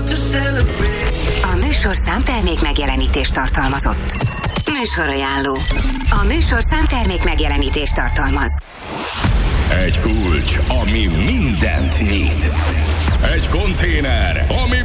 A műsor számtermék megjelenítést tartalmazott. Műsorajánló. A műsor számtermék megjelenítést tartalmaz. Egy kulcs a millás